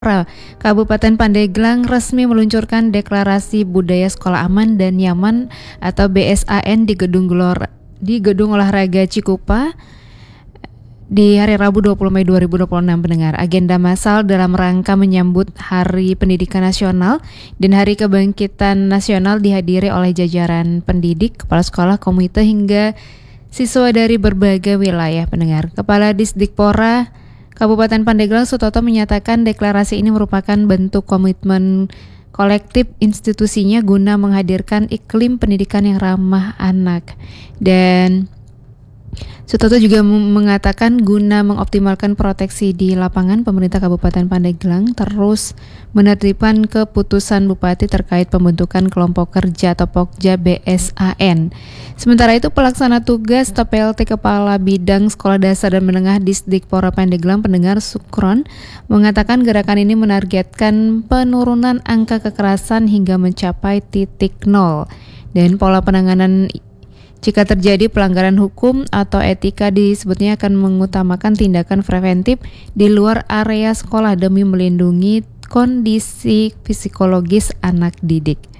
Kabupaten Pandeglang resmi meluncurkan Deklarasi Budaya Sekolah Aman dan Nyaman atau BSAN di Gedung Olahraga Cikupa di hari Rabu 20 Mei 2026 pendengar. Agenda massal dalam rangka menyambut Hari Pendidikan Nasional dan Hari Kebangkitan Nasional dihadiri oleh jajaran pendidik, kepala sekolah, komite hingga siswa dari berbagai wilayah pendengar. Kepala Disdikpora Kabupaten Pandeglang Sutoto menyatakan deklarasi ini merupakan bentuk komitmen kolektif institusinya guna menghadirkan iklim pendidikan yang ramah anak. Dan Sutoto juga mengatakan guna mengoptimalkan proteksi di lapangan, pemerintah Kabupaten Pandeglang terus menertibkan keputusan Bupati terkait pembentukan kelompok kerja atau Pokja BSAN. Sementara itu pelaksana tugas atau PLT Kepala Bidang Sekolah Dasar dan Menengah Disdikpora Pandeglang pendengar Sukron mengatakan gerakan ini menargetkan penurunan angka kekerasan hingga mencapai titik nol dan pola penanganan jika terjadi pelanggaran hukum atau etika disebutnya akan mengutamakan tindakan preventif di luar area sekolah demi melindungi kondisi psikologis anak didik.